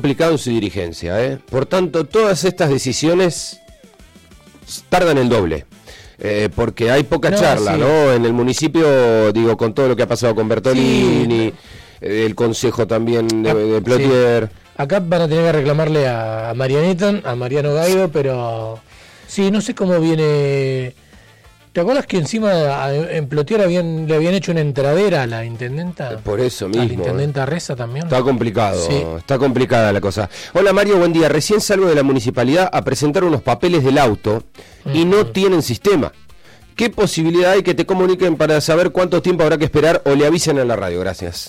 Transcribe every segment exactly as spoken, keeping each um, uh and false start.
complicado en su dirigencia, ¿eh? Por tanto, todas estas decisiones tardan el doble. Eh, porque hay poca no, charla, sí. ¿no? En el municipio, digo, con todo lo que ha pasado con Bertolini, sí. eh, el consejo también de, de Plotier. Sí. Acá van a tener que reclamarle a Marianeta, a Mariano Gaido, pero sí, no sé cómo viene. ¿Te acuerdas que encima en Plotier habían, le habían hecho una entradera a la intendenta? Por eso mismo. A la intendenta eh. Reza también. Está complicado, sí. Está complicada la cosa. Hola Mario, buen día. Recién salgo de la municipalidad a presentar unos papeles del auto y uh-huh. no tienen sistema. ¿Qué posibilidad hay que te comuniquen para saber cuánto tiempo habrá que esperar o le avisen en la radio? Gracias.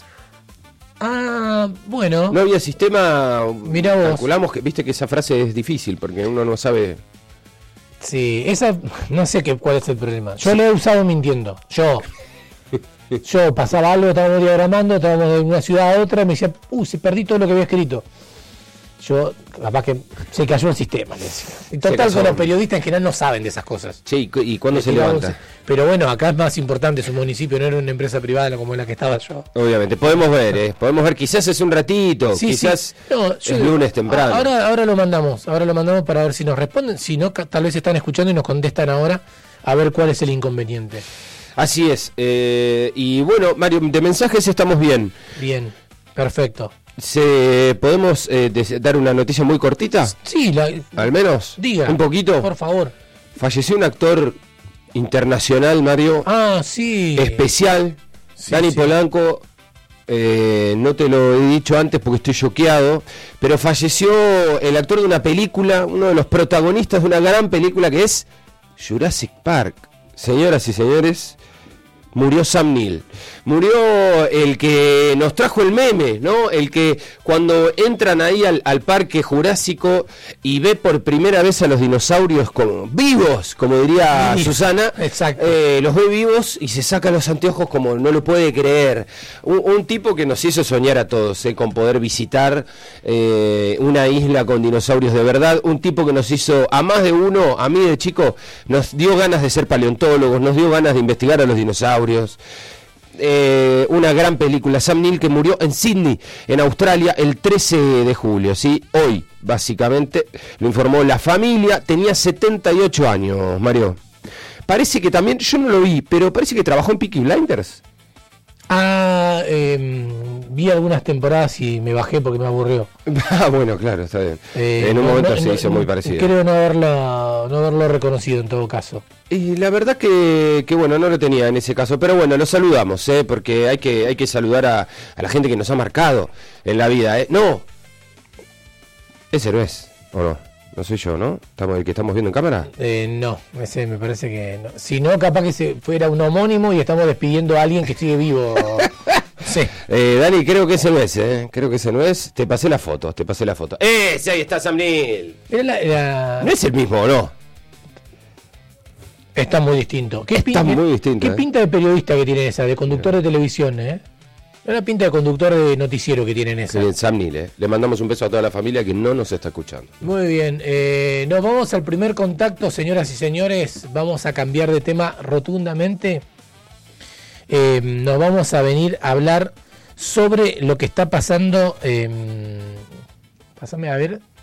Ah, bueno. No había sistema. Mirá vos. Calculamos que, viste que esa frase es difícil porque uno no sabe. Sí, esa, no sé qué, cuál es el problema. Yo sí. lo he usado mintiendo. Yo. Yo pasaba algo, estábamos diagramando, estábamos de una ciudad a otra, y me decía, uh, se perdí todo lo que había escrito. Yo, capaz que se cayó el sistema, le decía. Y total, con los periodistas en general no saben de esas cosas. Sí, ¿y cuándo se levanta? Pero bueno, acá es más importante su municipio, no era una empresa privada como la que estaba yo. Obviamente, podemos ver, ¿eh? Podemos ver, quizás es un ratito, sí, quizás sí. No, es lunes temprano. Ahora, ahora lo mandamos, ahora lo mandamos para ver si nos responden, si no, tal vez están escuchando y nos contestan ahora, a ver cuál es el inconveniente. Así es, eh, y bueno, Mario, de mensajes estamos bien. Bien, perfecto. ¿Se ¿Podemos eh, des- dar una noticia muy cortita? Sí, la, al menos. Diga. Un poquito. Por favor. Falleció un actor internacional, Mario. Ah, sí. Especial. Sí, Dani sí. Polanco. Eh, no te lo he dicho antes porque estoy choqueado. Pero falleció el actor de una película, uno de los protagonistas de una gran película que es Jurassic Park. Señoras y señores, murió Sam Neill. Murió el que nos trajo el meme, ¿no? El que cuando entran ahí al, al parque jurásico y ve por primera vez a los dinosaurios como vivos, como diría sí, Susana. Exacto. Eh, los ve vivos y se saca los anteojos como no lo puede creer. Un, un tipo que nos hizo soñar a todos, ¿eh? Con poder visitar eh, una isla con dinosaurios de verdad. Un tipo que nos hizo, a más de uno, a mí de chico, nos dio ganas de ser paleontólogos, nos dio ganas de investigar a los dinosaurios. Eh, una gran película, Sam Neill, que murió en Sydney, en Australia, el trece de julio, ¿sí? Hoy, básicamente, lo informó la familia, tenía setenta y ocho años, Mario. Parece que también, yo no lo vi, pero parece que trabajó en Peaky Blinders. Ah, eh, vi algunas temporadas y me bajé porque me aburrió. Ah, bueno, claro, está bien. Eh, en un no, momento no, se no, hizo muy parecido. Creo no haberla, no haberlo reconocido en todo caso. Y la verdad que, que bueno, no lo tenía en ese caso, pero bueno, lo saludamos, ¿eh? Porque hay que, hay que saludar a, a la gente que nos ha marcado en la vida, ¿eh? No, ese no es, ¿o no? No soy yo, ¿no? ¿Estamos, el que estamos viendo en cámara? Eh, no, ese me parece que no. Si no, capaz que se fuera un homónimo y estamos despidiendo a alguien que sigue vivo. Sí. Eh, Dani, creo que ese no es, ¿eh? Creo que ese no es. Te pasé la foto, te pasé la foto. ¡Eh! Sí, ahí está Sam Neill. Era la, era... No es el mismo, ¿o no? Está muy distinto. ¿Qué está pin- muy distinto. ¿Qué eh? pinta de periodista que tiene esa? De conductor de televisión, ¿eh? Una pinta de conductor de noticiero que tienen esa. Sí, Sam Neill, ¿eh? Le mandamos un beso a toda la familia que no nos está escuchando. Muy bien. Eh, nos vamos al primer contacto, señoras y señores. Vamos a cambiar de tema rotundamente. Eh, nos vamos a venir a hablar sobre lo que está pasando. Eh, pásame a ver.